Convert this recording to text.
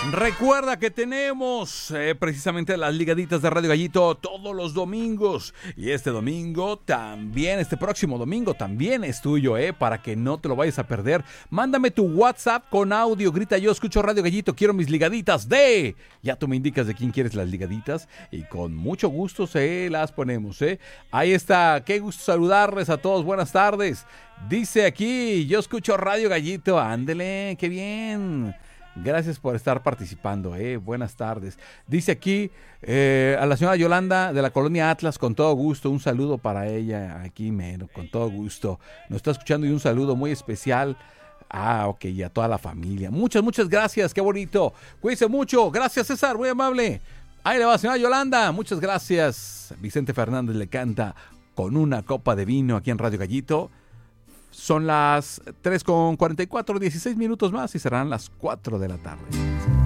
Recuerda que tenemos precisamente las ligaditas de Radio Gallito todos los domingos. Y este domingo también, este próximo domingo también es tuyo, para que no te lo vayas a perder. Mándame tu WhatsApp con audio, grita yo escucho Radio Gallito, quiero mis ligaditas de... Ya tú me indicas de quién quieres las ligaditas y con mucho gusto se las ponemos, Ahí está, qué gusto saludarles a todos, buenas tardes. Dice aquí, yo escucho Radio Gallito, ándele, qué bien. Gracias por estar participando, buenas tardes. Dice aquí a la señora Yolanda de la colonia Atlas, con todo gusto, un saludo para ella aquí, con todo gusto. Nos está escuchando y un saludo muy especial. Ok, y a toda la familia. Muchas gracias, qué bonito. Cuídense mucho, gracias César, muy amable. Ahí le va señora Yolanda, muchas gracias. Vicente Fernández le canta con una copa de vino aquí en Radio Gallito. Son las 3:44, 16 minutos más y serán las 4 de la tarde.